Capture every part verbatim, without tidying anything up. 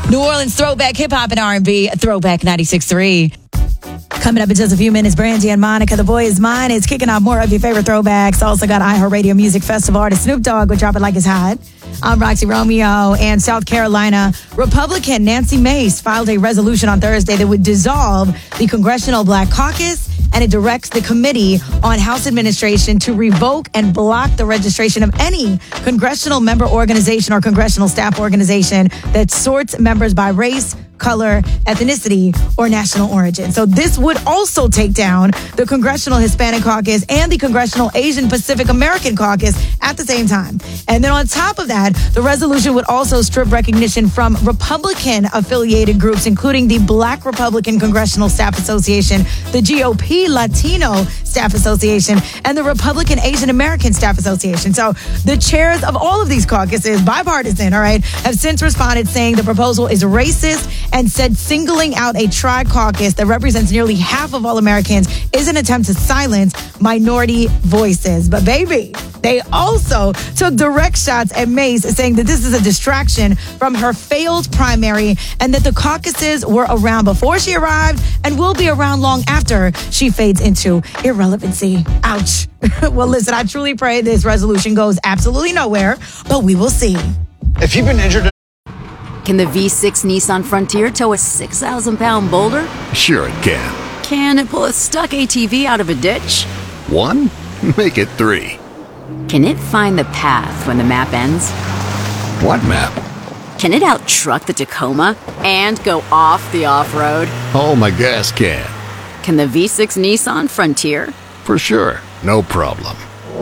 New Orleans throwback hip-hop and R and B, Throwback ninety-six point three. Coming up in just a few minutes, Brandy and Monica, The Boy Is Mine, is kicking off more of your favorite throwbacks. Also got iHeartRadio Music Festival artist Snoop Dogg will drop it like it's hot. I'm Roxy Romeo. And South Carolina Republican Nancy Mace filed a resolution on Thursday that would dissolve the Congressional Black Caucus, and it directs the Committee on House Administration to revoke and block the registration of any congressional member organization or congressional staff organization that sorts members by race, color, ethnicity, or national origin. So this would also take down the Congressional Hispanic Caucus and the Congressional Asian Pacific American Caucus at the same time. And then on top of that, the resolution would also strip recognition from Republican-affiliated groups, including the Black Republican Congressional Staff Association, the G O P Latino Staff Association, and the Republican Asian American Staff Association. So the chairs of all of these caucuses, bipartisan, all right, have since responded saying the proposal is racist, and said singling out a tri-caucus that represents nearly half of all Americans is an attempt to silence minority voices. But baby, they also took direct shots at Mace, saying that this is a distraction from her failed primary and that the caucuses were around before she arrived and will be around long after she fades into irrelevancy. Ouch. Well, listen, I truly pray this resolution goes absolutely nowhere, but we will see. If you've been injured... Can the V six Nissan Frontier tow a six thousand pound boulder? Sure it can. Can it pull a stuck A T V out of a ditch? One? Make it three. Can it find the path when the map ends? What map? Can it out-truck the Tacoma and go off the off-road? Oh, my gas can. Can the V six Nissan Frontier? For sure. No problem.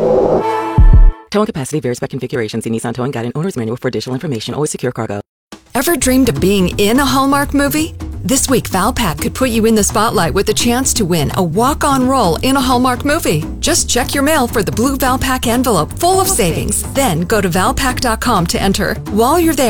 Towing capacity varies by configuration. See Nissan Towing Guide and Owner's Manual for additional information. Always secure cargo. Ever dreamed of being in a Hallmark movie? This week, Valpak could put you in the spotlight with the chance to win a walk-on role in a Hallmark movie. Just check your mail for the blue Valpak envelope full of savings. Then go to valpak dot com to enter. While you're there,